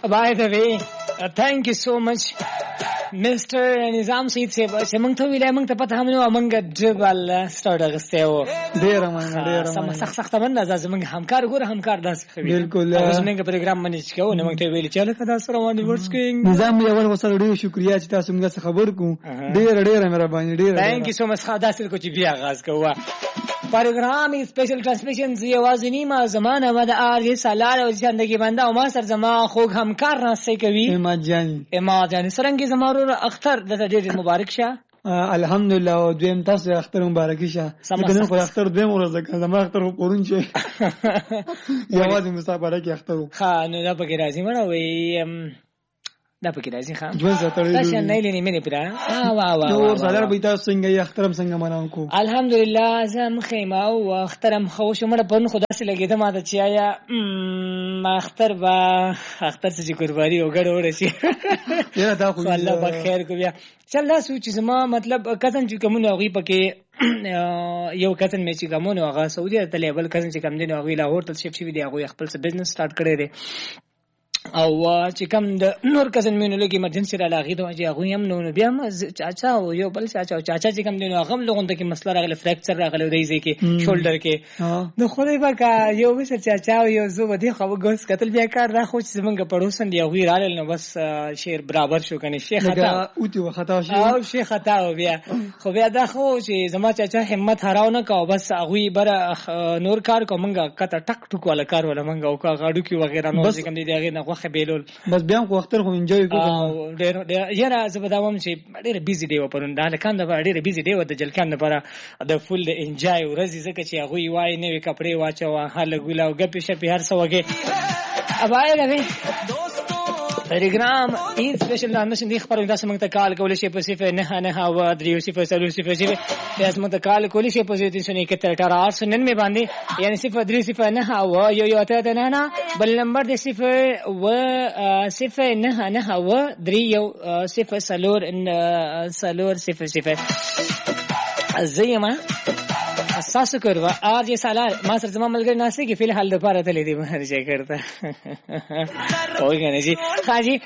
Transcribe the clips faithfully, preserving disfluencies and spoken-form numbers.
By the way, uh, thank you so much, Mister Nizam Said Seb. چې موږ ته ویلای موږ ته پته هم نه و موږ ډبل سټارټ اغسته و. ډیر مننه ډیر سم مننه. سخت سخت باندې زما موږ همکار ګور همکار داس کوي. بالکل. اوس موږ پروګرام منیج کوو نو موږ ته ویل چې لکه دا سره باندې ورس کوي. نظام یې اول وسره ډیر شکریا چې تاسو موږ څخه خبر کو. ډیر ډیر مهرباني ډیر. Thank you so much. خدا سره کو چې بیا آغاز کوو. پروګرام سپیشل ټرانسمیشن یوازې نیمه زمانه مده آر یې سالار او زندگی بنده او ما سر زما خوږ همکار ناسې کوي. اماد جان اماد جان سرنګي زمارو اختر د ډېر مبارک شه. الحمدلله او دویم تاسو اختر مبارک شه. دغه خو اختر دویم ورځ ده زما اختر پرون چې یوازې مسافره کې اختر. ها نو دا پکې راځي مړه وي دا پکې راځي ښا ژوند ساتل تاسو نه لینې مې پرا وا وا وا نو سالار به تاسو څنګه یې اخترم څنګه مناو کو. الحمدلله زم خیمه او اخترم خو شمړه پرون خدا سره لګیدم ما ته چې آیا ما اختر با اختر څه قرباني وګړ ورشي یاره دا خو الله په خیر کو بیا چل دا سوچ زما مطلب کزن چې کومه غي پکې یو کتن مې چې کومه هغه سعودي ته لیبل کزن چې کوم دین هغه لاهور ته شپ شي دی هغه خپل څه بزنس سٹارټ کړی دی او چې کوم د نور کزن مینو لګي ایمرجنسي را لاغي ته چې هغه هم نو بیا ما چاچا او یو بل چاچا چاچا چې کوم دین هغه لغون ته کې مسله راغله فریکچر راغله دی ځکه شولډر کې نو خو دې پکا یو وسه چاچا او یو زو ودی خو ګوس قتل بیا کار را خو چې زمونږ پړوسن دی هغه رال نو بس شیر برابر شو کني شیخ خطا او تی خطا شو او شیخ خطا بیا خو بیا دا خو چې زما چاچا همت هراو نه کا بس هغه بر نور کار کومنګ کته ټک ټک ولا کار ولا منګ او کا غاډو کی وغیرہ نو چې کوم دی هغه نه خو بیلول بس بیا خو اختر خو انجوای کوم ډیر یاره زبداوم چې ډیر بیزی دی و پرون دا لکان دا ډیر بیزی دی و د جلکان لپاره د فول د انجوای ورځي زکه چې هغه وای نه کپڑے واچو هله ګولا او غپی شپی هر څه وګي ابای روي پروګرام این سپیشل نامشن دی خبرونه تاسو موږ ته کال کولای شئ په صفر نه نه او دریو صفر صفر صفر صفر تاسو موږ ته کال کولای شئ په صفر تین یک تر آٹھ سو ننانوے باندې یعنی صفر دری صفر نه او یو یو ته نه نه بل نمبر د صفر و صفر نه نه او دری یو صفر سلور سلور صفر صفر زیما اساس کروا آج یہ سالار ما سر زما ملګر ناسي کې فی الحال د پاره ته لیدي مهر جے کرتا اوه کنه جی हाँ जी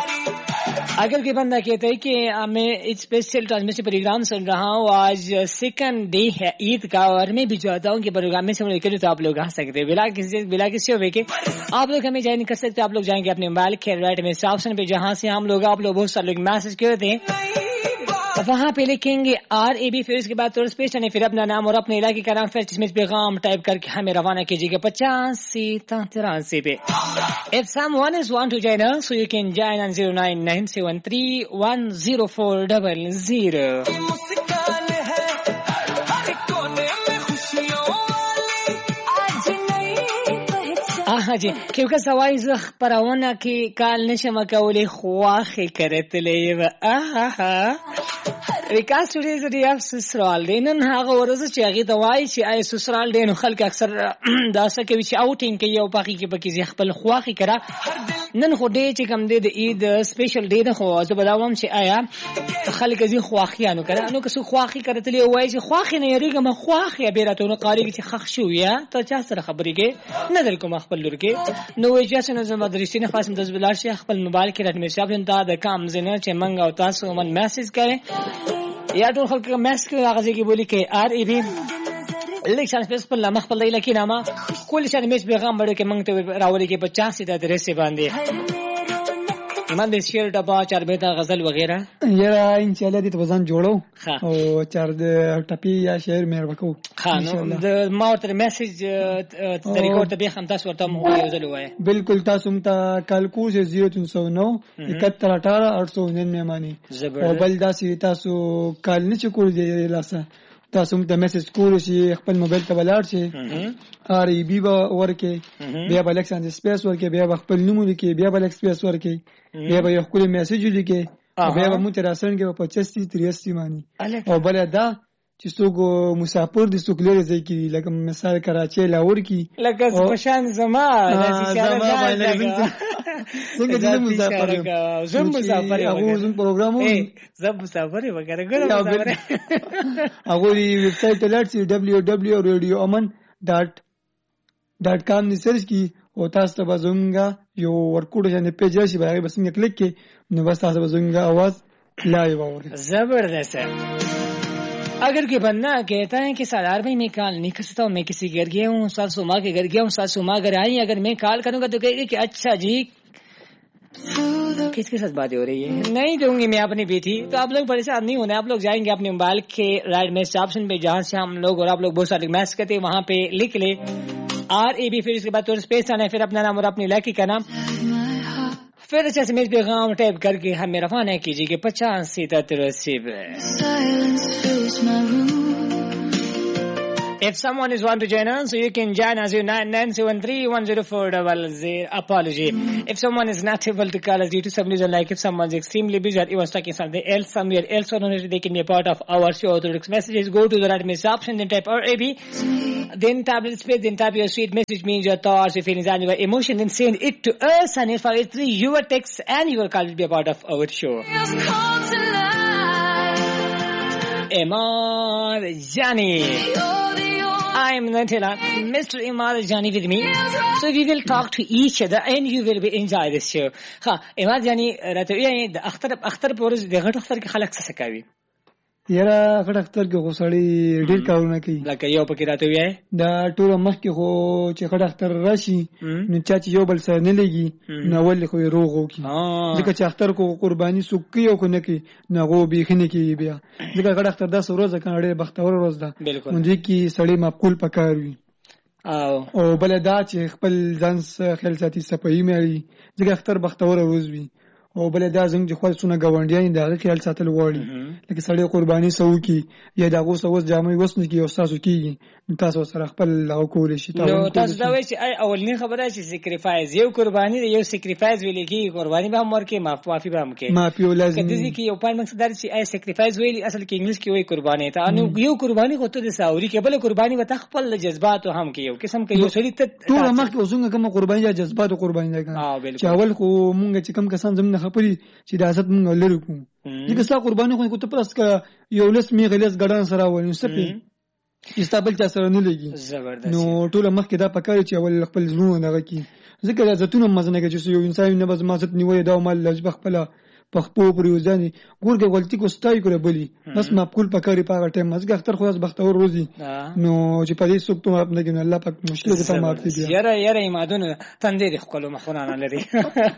अगर के बंदा कहते हैं कि मैं एक स्पेशल ट्रांसमिशन प्रोग्राम सुन रहा हूँ आज सेकंड डे है ईद का और मैं भी चाहता हूँ कि प्रोग्राम में से लेकर तो आप लोग आ सकते हैं बिना किसी बिना किसी हुए के आप लोग हमें ज्वाइन कर सकते हैं। आप लोग जाएंगे अपने मोबाइल के राइट में से ऑप्शन पे जहाँ से हम लोग आप लोग बहुत सारे लोग मैसेज करते हैं वहाँ पे लिखेंगे आर ए बी फिर उसके बाद तो स्पेस फिर अपना नाम और अपने इलाके का नाम फिर जिसमें पैगाम टाइप करके हमें रवाना कीजिएगा पचासी तिरासी पे। If someone is want to join us, so you can join on zero nine nine seven three one zero four double zero. हाँ जी क्योंकि सवाई ज़ख परावना की काल नशमा कौले ख्वाखे करते ले आहा विकास टुडे ز ډیر سسرال دینن هغه ورځ چې هغه دوای چې آی سسرال دین خلک اکثر داسه کوي چې اوټینګ کوي او باقي کې پکې خپل خواخي کرا نن خو دې چې کم دې د عید سپیشل ډے ده خو زه بداوم چې آیا خلک زی خواخیانو کرا نو که سو خواخي کرتلی وای چې خواخي نه یریګه ما خواخي بیرته نو قاری چې خخ شو یا ته چا سره خبرې کې نه دل کوم خپل لور کې نو وای چې څنګه زما درشتینه خاصم د بلار شیخ خپل موبایل کې رات میسج اپ ته د کام زنه چې منګ او تاسو من میسج کړي یا ټول خلک میسج کوي هغه ځکه بولی کې آر ای بی الیکشن فیس پر لمخ پر لیکي نامه کول شان میس پیغام بڑے کې منګ ته راولي کې پچاس د درسه باندې من د شعر ډبا چار بیتا غزل وغیرہ یا ان شاء الله دې ته وزن جوړو او چار د ټپی یا شعر مې وکړو خانو د ما ورته میسج طریقو ته به هم تاسو ورته مو یو ځل وای بالکل تاسو ته کال کو سے زیرو تین سو نو اکہتر اٹھارہ آٹھ سو ننانوے مانی او بل داسې تاسو کال نه چکول دی لاسه تاسو ته میسج کول شي خپل موبایل ته ولاړ شي ار ای بی ورکه بیا بل اکسن سپیس ورکه بیا خپل نوم لیکي بیا بل سپیس ورکه بیا به خپل میسج لیکي بیا به مو تر اسن کې پچاس تریاسی مانی او بل دا چې څوک مسافر دي څوک لري ځکه لکه مثال کراچي لاهور کې لکه پشان زما زما باندې څنګه دې مسافر یم زم مسافر یم هغه زم پروګرام یم زم مسافر یم وګوره ګره هغه دی ویب سټ ته لاړ شي ډبلیو ډبلیو ریډیو امن ډاٹ ډاٹ کام نه سرچ کی او تاسو ته زمونږ یو ورکوډ شان پیج راشي باغې بس نه کلیک کې نو بس تاسو به زمونږ आवाज لایو اوري. زبردست ہے. अगर कोई बंदा कहता है कि सरदार भाई मैं कॉल नहीं कर सकता हूँ, मैं किसी घर गया हूँ, सास सुमा के घर गया हूँ, सास सुमा घर आई, अगर मैं कॉल करूंगा तो कहेगी कि अच्छा जी किसके साथ बातें हो रही है, नहीं दूंगी मैं अपनी बेटी. तो आप लोग परेशान नहीं होना, आप लोग जाएंगे अपने मोबाइल के राइट मैसेज ऑप्शन पे जहाँ से हम लोग और आप लोग बहुत सारे मैसेज करते हैं वहाँ पे लिख ले आर ए बी, फिर उसके बाद तो स्पेस आना है, फिर अपना नाम और अपनी लड़की का नाम, फिर अच्छा मैसेज पैगाम टाइप करके हमें रवाना कीजिए कि पचास seater receive. If someone is want to join us, so you can join us at nine nine seven three one zero four zero zero. Apology. If someone is not able to call us due to some reason, like if someone is extremely busy or even stuck in something else somewhere else, or they can be a part of our show. Through text messages, go to the right message option, then type R A B, then type space, then type your sweet message, means your thoughts, your feelings, and your emotion, then send it to us, and if it's your text and your call will be a part of our show. Imad Jani. I am Natila, Mister Imad Jani with me. So we will talk to each other and you will be enjoy this show. Ha, Imad Jani, راتوی د اختر اختر پورز د غټ اختر کې خلک څه کوي؟ یاره غټ اختر کې غوسړی ډیر کارونه کوي. لکه یو پکې راتوی دا ټول مخ کې خو چې غټ اختر راشي نو چا چې یو بل سره نه لګي نو ول خو روغ وکي. ځکه چې اختر کو قرباني سوکي او کو نه کوي نو غو بيخنه کوي بیا. ځکه غټ اختر داس ورځ کنه ډیر بختور ورځ ده. مونږ کې سړی معقول پکاروي. او او بل دا چې خپل ځان خپل ساتي صفائی مې ځکه اختر بختور ورځ وي. او بل دا زنګ خو څونه گاونډیان دا خیال ساتل وړي لکه سړی قرباني سو کی یا دا غوسه وس جامې وسنه کی او تاسو کیږي تاسو سره خپل لاو کول شي. نو تاسو دا وایي چې اولنی خبره چې سیکریفایز یو قرباني یو سیکریفایز ویل کی قرباني به هم ورکه معافي به هم کې معافي لازم کدي کې یو پاین مقصد چې ای سیکریفایز ویل اصل کې انګلیش کې وایي قرباني ته نو یو قرباني خو ته د ساوري کې بل قرباني وته خپل جذبات هم کې یو قسم کې یو سړی ته ټول مخ کې وسنګ کوم قرباني یا جذبات قرباني ده چې اول خو مونږ چې کم کسان زمونه خبري چې د حضرت مونږ لرو کوم دغه سا قرباني خو ته پرس کا یو لس می غلیس غډان سره ونی سپي استابل چا سره نه لګي. زبردست. نو ټول مخ کې دا پکای چې اول خپل زړه نه غکی ذکر عزتونه مزنه کې چې یو انسان نه بز مازت نیوي دا مال لږ خپل پخپو پریوزانی ګورګه غلطی کو ستای کړه بلی بس معقول پکاري پاګه ټیم مزګه اختر خلاص بختور روزي نو چې پدې څوک ته خپل نه الله پاک مشکل ته معافي دي. یاره یاره ایمادونه تندې خپل مخونه نه لري.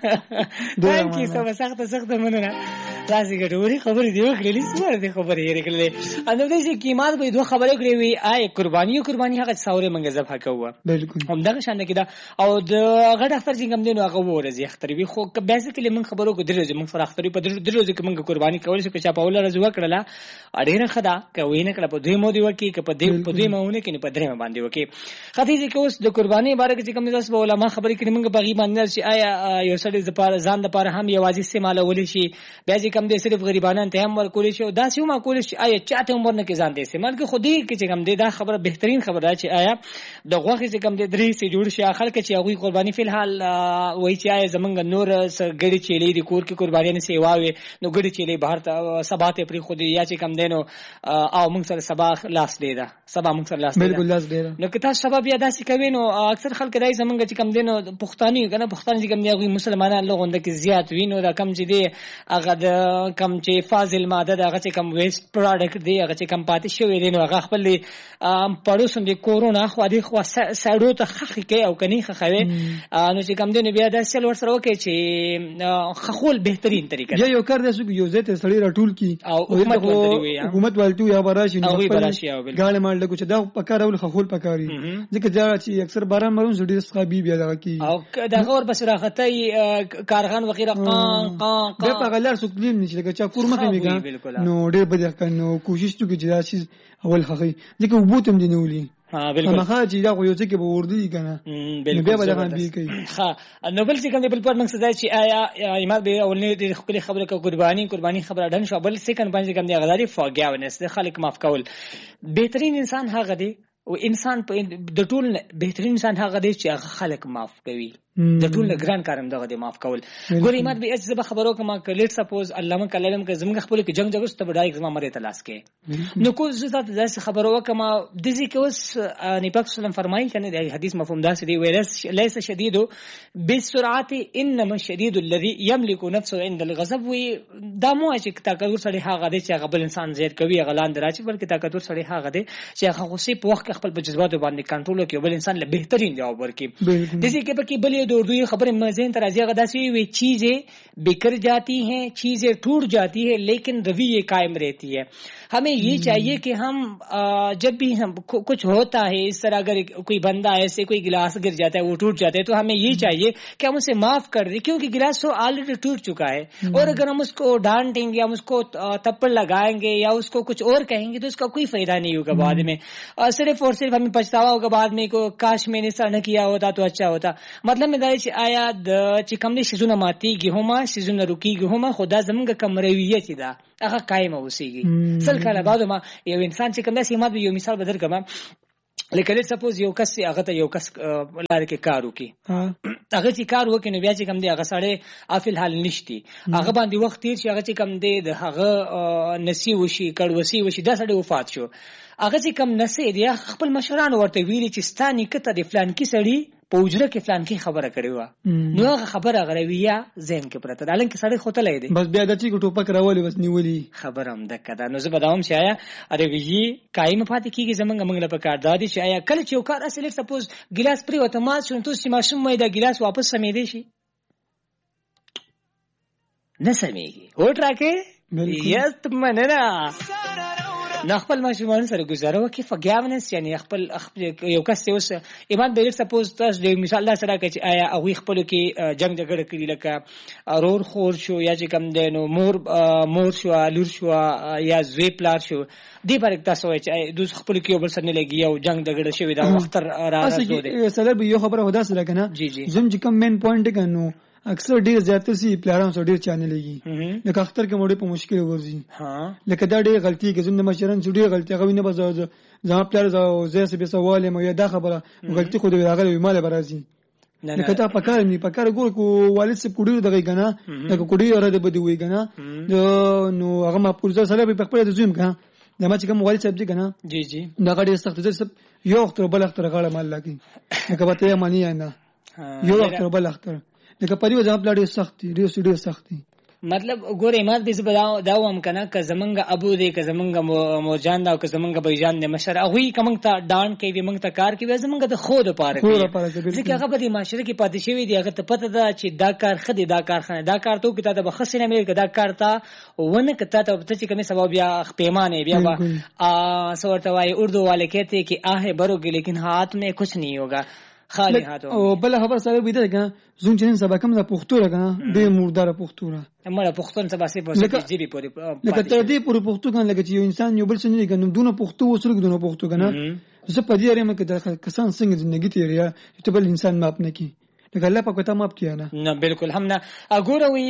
ثانک یو سو سخت سخت مننه لازم ګټوري خبرې دی وکړلې سوار دي خبرې یې کړلې. انو دې چې کیمات به دوه خبرې کړې وي آی قرباني قرباني هغه څاورې منګه ذبح کوه بالکل هم دا شان کې دا او د غټ اختر چې کوم دینو هغه ورځي اختر وي خو بیسیکلی من خبرو کو درځي من فر اختر په درځي کې موږ قرباني کول شي چې په اوله ورځ وکړه اړینه خدا کوي نه کړه په دوی مو دی وکي که په دې په دوی مونه کې نه په درې باندې وکي. خدای دې کې اوس د قرباني باره کې کوم داس به علماء خبرې کړي موږ بغي باندې چې آیا یو سړی د پاره ځان د پاره هم یوازې استعمال ولې شي بیا چې کوم دې صرف غریبانان ته هم ورکول شي او دا چې ما کول شي آیا چاته عمر نه کې ځان دې استعمال کې خودي کې چې کوم دې دا خبره بهترین خبره چې آیا د غوښې چې کوم دې درې سي جوړ شي اخر کې چې هغه قرباني فل حال وای چې آیا زمونږ نور غړي چيلې د کور کې قرباني نه سی واوي نو غړي چيلې بهر ته سبا ته پری خودي یا چې کوم دینو او موږ سره سبا لاس دی دا سبا موږ سره لاس دی بالکل لاس دی نو کته سبب یا داسې کوي نو اکثر خلک دای زمونږ چې کوم دینو پښتاني کنه پښتاني چې کوم دی هغه مسلمانان لغونده کې زیات وینو دا کم چې دی هغه د کم چې فاضل ماده دا هغه چې کم ویسټ پروډکټ دی هغه چې کم پاتې شوی دی نو هغه خپل پړوسم دی کورونا خو دې خو سړو ته خخې کوي او کني خخوي نو چې کم دینو بیا د سل ور سره وکي چې خخول بهترین طریقه دی یو کار دی چې یو زته سړی راټول کی او حکومت ولته حکومت ولته یا براشي نو غاړه مال لګو چې دا پکارول خخول پکاري ځکه دا چې اکثر باران مرون سړي صحابي بیا دا کی او دا غور بس راخته کارغان وغیرہ قان قان قان دا په غلار سوکلین نشي لکه چا کور مخه میګا نو ډېر بده کنه کوشش تو کې چې دا شي اول خخي ځکه وبوتم دي نیولي ها بالکل ما خاجي دا یو ځکه به وردی کنه بالکل بیا به دا باندې کوي ها نو بل چې کوم بل پر مقصد دی چې آیا ایمال به اولنی د خپل خبره کو قرباني قرباني خبره ډن شو بل سکند باندې کوم دی غلاري فاګیاونس د خلک معاف کول بهترین انسان هغه دی او انسان په د ټول بهترین انسان هغه دی چې هغه خلک معاف کوي د ټول ګران کارم دغه د معاف کول. ګورې مات به زه به خبرو کوم ک لیټ سپوز علامه کلم ک زمغه خپل کې جنگ جګس ته ډایرکټ زما مری تلاش کې نو کو زه تاسو داسې خبرو کوم د دې کې اوس نبی پاک صلی الله علیه فرمایي کنه د حدیث مفهوم داسې دی ویل ليس شدید بالسرعه انما الشديد الذي يملك نفسه عند الغضب. وي دا مو چې طاقتور سړی هغه دی چې غبل انسان زیات کوي غلان دراچ بلکې طاقتور سړی هغه دی چې هغه غصه په وخت خپل جذبات باندې کنټرول کوي بل انسان له بهترین جواب ورکړي. د دې کې په کې بل د اردو خبره مزین تر ازیغه داسې وي چیزیں بکر جاتی ہیں چیزیں ٹوٹ جاتی ہے لیکن رویہ قائم رہتی ہے. ہمیں یہ چاہیے کہ ہم جب بھی ہم کچھ ہوتا ہے اس طرح اگر کوئی بندہ ایسے کوئی گلاس گر جاتا ہے وہ ٹوٹ جاتا ہے تو ہمیں یہ چاہیے کہ ہم اسے معاف کر دیں کیونکہ گلاس تو آلریڈی ٹوٹ چکا ہے. اور اگر ہم اس کو ڈانٹیں گے ہم اس کو تپڑ لگائیں گے یا اس کو کچھ اور کہیں گے تو اس کا کوئی فائدہ نہیں ہوگا بعد میں. اور صرف اور صرف ہمیں پچھتاوا ہوگا بعد میں کو کاش میں نے ایسا نہ کیا ہوتا تو اچھا ہوتا. مطلب میں دای چې آیا د چې کوم دي شیزونه ماتيږي هما شیزونه رکیږي هما خدا زمونږ کوم رویه چې دا هغه قائم اوسېږي. سل کاله بعد ما یو انسان چې کوم داسې مات یو مثال بدر کما لکه لیټ سپوز یو کس هغه ته یو کس لار کې کار وکي هغه چې کار وکي نو بیا چې کوم دی هغه سړی افل حال نشتی هغه باندې وخت تیر شي هغه چې کوم دی د هغه نسی وشي کړوسی وشي دا سړی وفات شو. هغه چې کوم نسی دی خپل مشران ورته ویلي چې ستاني کته د فلان کی سړی په وجره کې فلان کی خبره کړې و نو هغه خبره غرویه ذهن کې پرته دالن کې سړی خوته لای دی بس بیا د چې ټوپک راولي بس نیولي خبره هم دکه دا نو زه بداوم چې آیا رویه قائم پاتې کیږي زمونږ موږ له پکار دادی چې آیا کله چې یو کار اصل سپوز ګلاس پری وته ما شون تو چې ماشوم مې دا ګلاس واپس سمې دی شي نه سمېږي او ترکه یست مننه نه خپل ماشومان سره گزاره وکي فګیونس یعنی خپل یو کس اوس ایمان به سپوز تاسو د مثال الله سره کې آیا او خپل کې جنگ جګړه کړي لکه اورور خور شو یا چې کم دینو مور مور شو لور شو یا زوی پلار شو دی پر تاسو چې دوی خپل کې بل سره لګي او جنگ جګړه شوی دا وخت را راځو دي سره به یو خبره ودا سره کنه زم چې کم مین پوینټ کنو اکثر ډیر زیاته سي پلاران سره ډیر چانه لګي لکه اختر کې موږ په مشکل ورځي ها لکه دا ډیر غلطي کې زموږ مشران سره ډیر غلطي غوینه بزو زما پلار زو زه سه سواله مې دا خبره غلطي خو دې راغله مال برازي لکه تا پکار نه پکار ګور کو والد سره کوډي دغه غنا لکه کوډي اورا دې بده وي غنا نو هغه ما پولیس سره په خپل د زویم غنا د ما چې کوم والد صاحب دې غنا جی جی دا غړي سخت دې یو وخت بل وخت غاړه مال لګي لکه به ته مانی نه یو وخت بل وخت لکه پریو ځاب لړې سختي ډېر ډېر سختي مطلب ګورې مات به زبدا دا وم کنه ک زمنګ ابو دې ک زمنګ موجان دا ک زمنګ بېجان دې مشر هغه کوم ته ډان کوي موږ ته کار کوي زمنګ د خود پاره کوي ځکه هغه په دې معاشره کې پاتې شوی دی هغه ته پته ده چې دا کار خدي دا کارخانه دا کار ته کته د بخښنه مې دا کار ته ونه کته ته چې کومه سبب بیا پیمانه بیا با ا سورته وای اردو والے کہتے کہ آہ بروگی لیکن ہاتھ میں کچھ نہیں ہوگا خالی هاتو او بل خبر سره بيده کنه زون چې سبا کوم د پښتو را کنه د مردار پښتو را مړه پښتون سبا سي په جيبي پوري لکه ته دې پوري پښتو کنه لکه چې یو انسان یو بل څه نه کنه دونه پښتو وسره دونه پښتو کنه زه په دې اړه مې کې کسان څنګه ژوندۍ تیریا چې بل انسان ماپ نه کی لکه الله پاک ته ماپ کیا نه نه بالکل هم نه اګوروي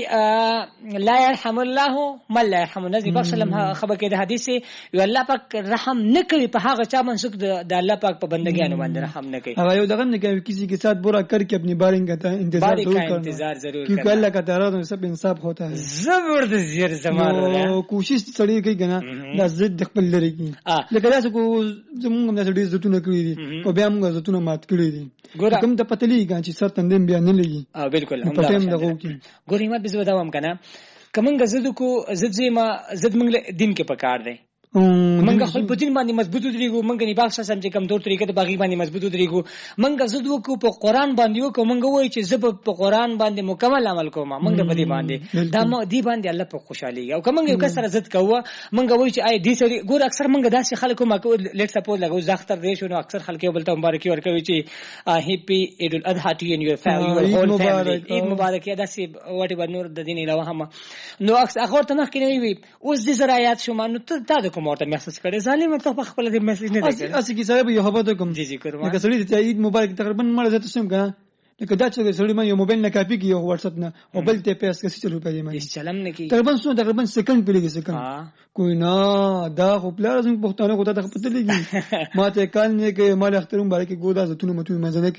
لا يرحم الله من لا يرحم النبي صلی الله علیه وسلم خبر کې د حدیث یو الله پاک رحم نه کوي په هغه چا منسوک د الله پاک په بندګانو باندې رحم نه کوي هغه یو دغه نه کوي کسی کے ساتھ برا کر کے اپنی بارنگ کا انتظار ضرور کرنا انتظار ضرور کرنا کیونکہ اللہ کا تعالی سب انصاف ہوتا ہے زبردست زیر زمانه کوشش سړی کوي کنه د ضد خپل لري کی لکه تاسو کو زموږ د دې زتونه کړی دي او بیا موږ زتونه مات کړی دي کوم ته پتلی کان چې سر تندم بیا نه لګي اه بالکل هم دا ګورې ما به زه دا وم کنه کومنګ زده کو زده ما زد منګ دین کې پکار دی منګه خپل په دین باندې مضبوط درېګو منګه نه باغ سم چې کم دور طریقې ته باغی باندې مضبوط درېګو منګه زدو کو په قران باندې وکړو منګه وای چې زب په قران باندې مکمل عمل کوم منګه په دې باندې دا مو دی باندې الله په خوشحالي او کومنګ یو کسر زد کوه منګه وای چې آی دې سری ګور اکثر منګه داسې خلکو ما کو لیټ سپوز لګو زختر دی شو نو اکثر خلک بلته مبارکي ورکوي چې هپی عید الاضحى ټو یو یور فیملی هول فیملی عید مبارک یا داسې واټ به نور د دین علاوه هم نو اکثر اخر ته مخ کې نه وي اوس دې زرايات شو مانو ته دا کوم ورته میسج کړي ظالم ته په خپل دې میسج نه دی اسی کی صاحب یو خبر کوم جی جی کړم لکه سړی ته عید مبارک تقریبا مړ زته سم کنه لکه دا چې سړی ما یو موبایل نه کاپی کیو واتس اپ نه او بل ته پیسې کسي چلو پېږي ما اس چلم نه کی تقریبا سو تقریبا سکند پیږي سکند کوئی نه دا خو پلار زم پښتانه کو ته پته لګي ما ته کال نه کې مال اخترم باندې کې ګودا زتونه متو منځنه کی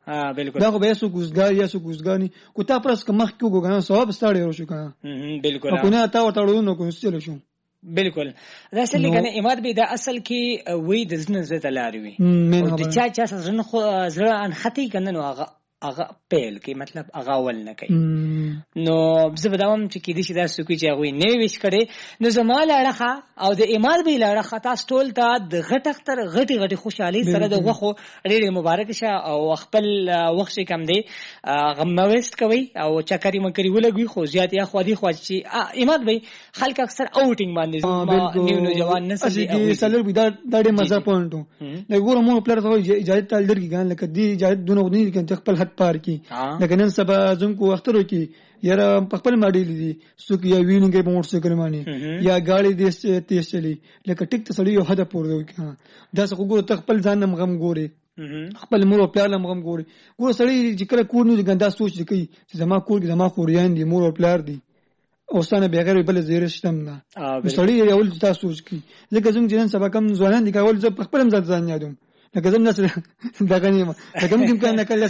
ها بالکل دا خو به سو ګوزګار یا سو ګوزګانی کو تا پرس که مخ کېږو کنه ثواب ستاره ورو شو کنه بالکل کو نه تا ورته ورو نو کو چلو شو بالکل دا اصل کنه اماد به دا اصل کې وې د زنه زته لاروي او د چا چا زنه خو زړه ان ختی کنه نو هغه هغه پیل کې مطلب هغه ول نه کوي نو زه به داوم چې کې دي چې دا سکوي چې هغه نه ویش کړي نو زمال اړه او د اماد به لړه تاسو ټول ته د غټختر غټي غټي خوشحالي سره د غوخو ډېر مبارک شه او خپل وخت کم دی غم وست کوي او چکرې مکرې ولګوي خو زیات یا خو دي خو چې اماد به خلک اکثر اوټینګ باندې نیو نو جوان نه سي چې سلر به دا د مزه پونټو د ګورم مو پلر ته اجازه تل درګي ګان لکه دی اجازه دونه غوډي کې خپل حد پار کی لکه نن سبا زم کو وخترو کی یاره خپل ماډل دي څوک یا وینګ په موټر سایکل باندې یا گاڑی دې تیز چلی لکه ټیک ته سړی یو هدا پور دی دا څه ګورو ته خپل ځان نم غم ګوري خپل مور او پلار نم غم ګوري ګورو سړی چې کله کور نه ګندا سوچ دی کوي چې زما کور زما خوریان دي مور او پلار دي او ستانه بغیر بل زیره شتم نه سړی یو ول تاسو سوچ کی لکه زم جنن سبا کم ځوانان دي کول زه خپل ځان ځان یادوم لکه زم نسل دغه نیمه لکه کوم کله کله